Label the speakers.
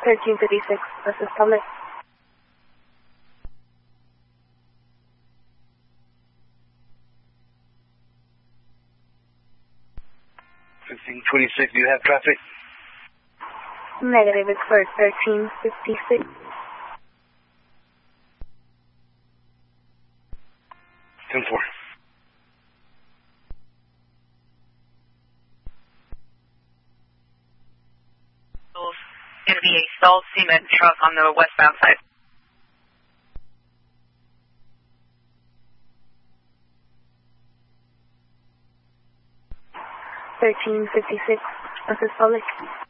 Speaker 1: 1356, this is public.
Speaker 2: 1526, do you have traffic?
Speaker 1: Negative, it's for 1356.
Speaker 2: 10-4.
Speaker 3: Going to be a stalled cement truck on the westbound side.
Speaker 1: 1356, this is public.